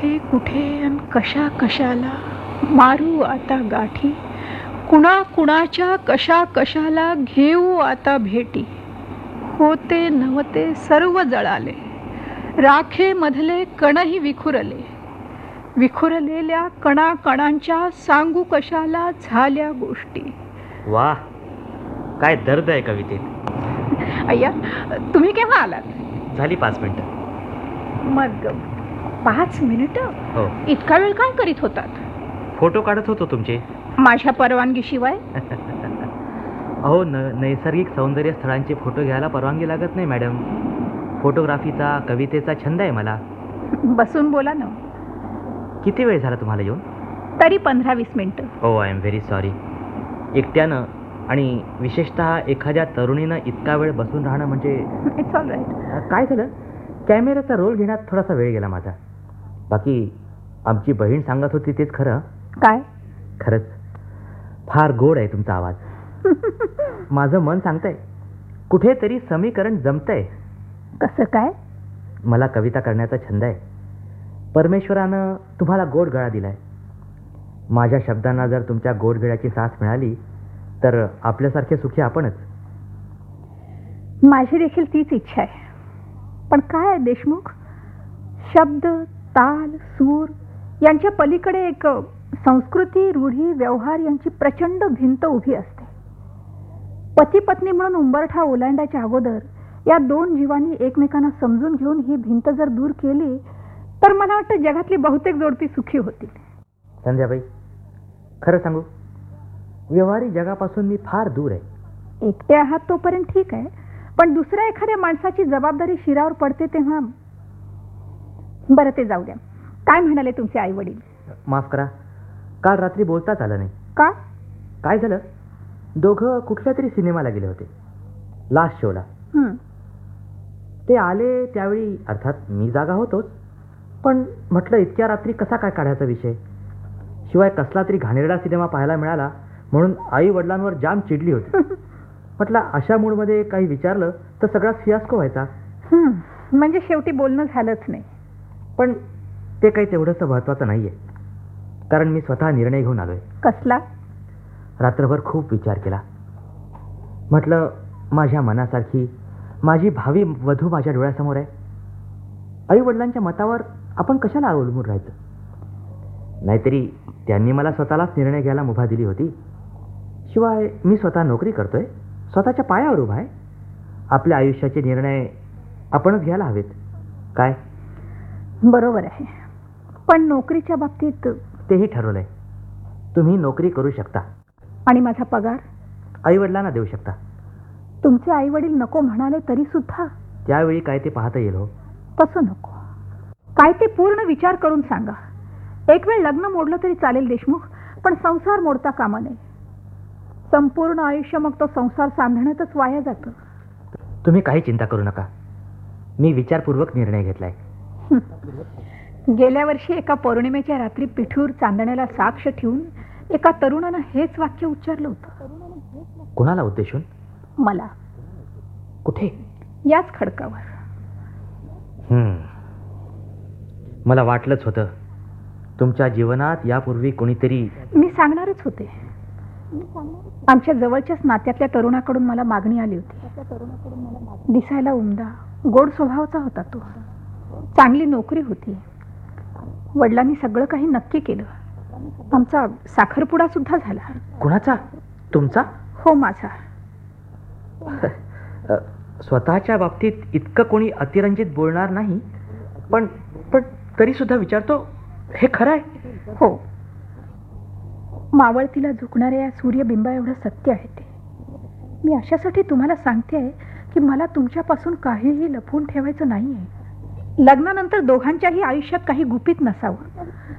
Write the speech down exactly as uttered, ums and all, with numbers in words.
कुठे कुठे अन कशा कशाला मारू आता गाठी, कुणा कुणाच्या कशा कशाला घेऊ आता भेटी. होते नव्हते सर्व जळाले, राखे मधले कणही विखुरले. विखुरलेल्या कणा कणांच्या सांगू कशाला झाल्या गोष्टी. वा, काय दर्द आहे कवितेत. अय्या, तुम्ही केव्हा आलात? झाली पाच मिनिटं. मग पाच मिनिटं? हो. इतका वेळ काय करीत होतात? फोटो काढत होतो तुमचे. माझ्या परवानगीशिवाय? अहो, न नैसर्गिक सौंदर्य स्थळांचे फोटो घ्यायला परवानगी लागत नाही मॅडम. फोटोग्राफीचा, कवितेचा छंद आहे मला. बसून बोला ना. किती वेळ झाला तुम्हाला येऊन? तरी पंधरा वीस मिनिटं. हो, आय एम व्हेरी सॉरी. एकट्यानं आणि विशेषतः एखाद्या तरुणीनं इतका वेळ बसून राहणं म्हणजे. It's all right. काय झालं, कॅमेऱ्याचा रोल घेण्यात थोडासा वेळ गेला माझा. बाकी आमची बहीण सांगत होती तेच खरं. काय? खरंच फार गोड आहे तुमचा आवाज. माझं मन सांगतंय कुठेतरी समीकरण जमतंय. कसं काय? मला कविता करण्याचा छंद आहे. परमेश्वरानं तुम्हाला गोड गळा दिलाय. माझ्या शब्दांना जर तुमच्या गोड गळ्याची साथ मिळाली तर आपल्यासारखे सुखी आपणच. माझी देखील तीच इच्छा आहे. पण काय आहे देशमुख, शब्द, ताल, सूर यांच्या पलीकडे एक संस्कृती, रूढी, व्यवहार यांची प्रचंड भिंत उभी असते. पती पत्नी म्हणून उंबरठा ओलांडायच्या अगोदर या दोन जीवांनी एकमेकांना समजून घेऊन ही भिंत जर दूर केली तर मला वाटतं जगातली बहुतेक जोडपी सुखी होतील. संध्याबाई, खरं सांगू, व्यवहारी जगापासून मी फार दूर आहे. एकटे आहात तोपर्यंत ठीक आहे, पण दुसऱ्या एखाद्या माणसाची जबाबदारी शिरावर पडते तेव्हा. बरं, ते जाऊ द्या. काय म्हणाले तुमचे आई वडील? माफ करा, काल रात्री बोलताच आलं नाही. का? काय झालं, दोघं कुठल्या तरी सिनेमाला गेले होते, लास्ट शोला. ते आले त्यावेळी अर्थात मी जागा होतोच, पण म्हटलं इतक्या रात्री कसा काय काढायचा विषय. शिवाय कसला तरी घाणेरडा सिनेमा पाहायला मिळाला म्हणून आई वडिलांवर जाम चिडली होती. म्हटलं अशा मूडमध्ये काही विचारलं तर सगळा फियास्को व्हायचा. म्हणजे शेवटी बोलणं झालंच नाही. पण ते काही तेवढंसं महत्वाचं नाहीये, कारण मी स्वतः निर्णय घेऊन आलोय. कसला? रात्रभर खूप विचार केला. म्हटलं माझ्या मनासारखी माझी भावी वधू माझ्या डोळ्यासमोर आहे. आई वडिलांच्या मतावर आपण कशाला अवलंबून राहायचं. नाहीतरी त्यांनी मला स्वतःलाच निर्णय घ्यायला मुभा दिली होती. शिवाय मी स्वतः नोकरी करतोय, स्वतःच्या पायावर उभा आहे. आपल्या आयुष्याचे निर्णय आपणच घ्यायला हवेत. काय? बरोबर आहे, पण नोकरीच्या बाबतीत तेही ठरवलंय. तुम्ही नोकरी करू शकता आणि माझा पगार आई वडिलांना देऊ शकता. तुमचे आई वडील नको म्हणाले तरी सुद्धा त्यावेळी काय ते पाहता येईल. हो, तसं नको. काय ते पूर्ण विचार करून सांगा. एक वेळ लग्न मोडलं तरी चालेल देशमुख, पण संसार मोडता कामा नये. संपूर्ण आयुष्य मग तो संसार सांभाळण्यातच वाया जातं. तुम्ही काही चिंता करू नका, मी विचारपूर्वक निर्णय घेतलाय. गेल्या वर्षी एका पौर्णिमेच्या रात्री पिठूर चांदण्याला साक्ष ठेवून एका तरुणानं हेच वाक्य उच्चारलं होतं. कुणाला उद्देशून? मला. कुठे? याच खडकावर. हम्म मला वाटलंच होतं तुमच्या जीवनात यापूर्वी कोणीतरी. मी सांगणारच होते. आमच्या जवळच्याच नात्यातल्या तरुणाकडून मला मागणी आली होती. दिसायला उमदा, गोड स्वभावाचा होता तो. चांगली नोकरी होती. वडिलांनी सगळं काही नक्की केलं. आमचा साखरपुडा सुद्धा झाला. कुणाचा? तुमचा? हो, माझा. स्वतःच्या बाबतीत इतकं कोणी अतिरंजित बोलणार नाही, पण पण तरी सुद्धा विचारतो, हे खरं आहे? हो, मावळतीला झुकणाऱ्या या सूर्यबिंबा एवढं सत्य आहे ते. मी अशासाठी तुम्हाला सांगते आहे की मला तुमच्यापासून काहीही लपवून ठेवायचं नाही आहे. लग्नानंतर दोघांच्याही आयुष्यात काही गुपित नसावं.